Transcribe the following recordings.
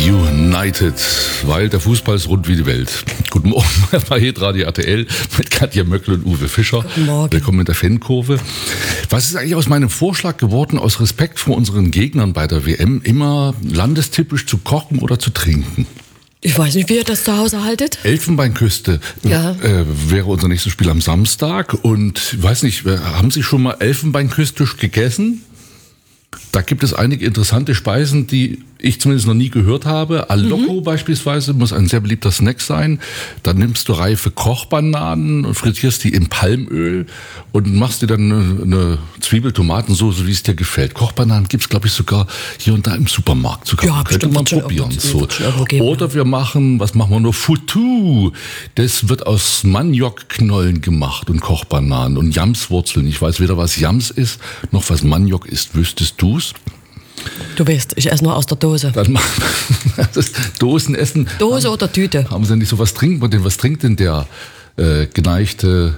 United, weil der Fußball ist rund wie die Welt. Guten Morgen bei Hitradio RTL mit Katja Möckl und Uwe Fischer. Guten Morgen. Willkommen in der Fankurve. Was ist eigentlich aus meinem Vorschlag geworden, aus Respekt vor unseren Gegnern bei der WM, immer landestypisch zu kochen oder zu trinken? Ich weiß nicht, wie ihr das zu Hause haltet. Elfenbeinküste wäre unser nächstes Spiel am Samstag. Und ich weiß nicht, haben Sie schon mal Elfenbeinküste gegessen? Da gibt es einige interessante Speisen, die ich zumindest noch nie gehört habe. Al-Loco beispielsweise muss ein sehr beliebter Snack sein. Da nimmst du reife Kochbananen und frittierst die im Palmöl und machst dir dann eine Zwiebel-Tomatensoße, wie es dir gefällt. Kochbananen gibt's, glaube ich, sogar hier und da im Supermarkt zu kaufen. Ja, könnte man probieren. So. Oder wir machen, was machen wir nur? Foutou. Das wird aus Maniokknollen gemacht und Kochbananen und Jamswurzeln. Ich weiß weder, was Jams ist, noch was Maniok ist. Wüsstest du's? Du weißt, ich esse nur aus der Dose. Dann machen wir das Dosenessen. Dose oder Tüte? Haben Sie nicht so was trinken? Was trinkt denn der geneigte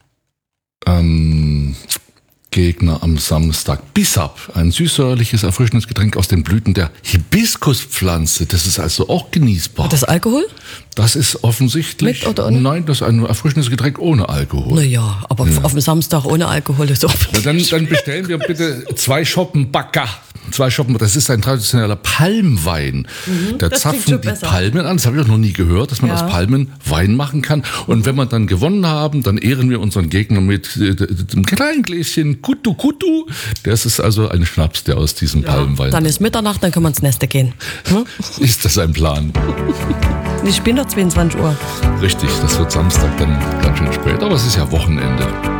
Gegner am Samstag? Bissap, ein süßsäuerliches, erfrischendes Getränk aus den Blüten der Hibiskuspflanze. Das ist also auch genießbar. Hat das Alkohol? Das ist offensichtlich. Mit oder ohne? Nein, das ist ein erfrischendes Getränk ohne Alkohol. Naja, aber auf dem Samstag ohne Alkohol ist auch. Dann bestellen wir bitte 2 Schoppen Bacca. 2 Schoppen, das ist ein traditioneller Palmwein. Da zapfen die Palmen an. Das habe ich auch noch nie gehört, dass man aus Palmen Wein machen kann. Und wenn wir dann gewonnen haben, dann ehren wir unseren Gegner mit einem kleinen Gläschen Kutu Kutu. Das ist also ein Schnaps, der aus diesem Palmwein. Dann ist Mitternacht, dann können wir ins Neste gehen. Ist das ein Plan? Ich bin doch 22 Uhr. Richtig, das wird Samstag dann ganz schön spät. Aber es ist ja Wochenende.